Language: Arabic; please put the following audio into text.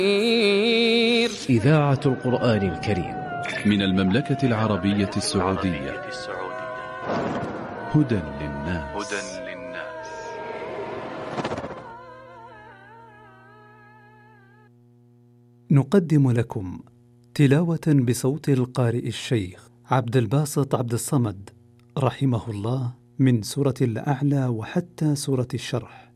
إذاعة القرآن الكريم من المملكة العربية السعودية. هدى للناس. نقدم لكم تلاوة بصوت القارئ الشيخ عبد الباسط عبد الصمد رحمه الله من سورة الأعلى وحتى سورة الشرح.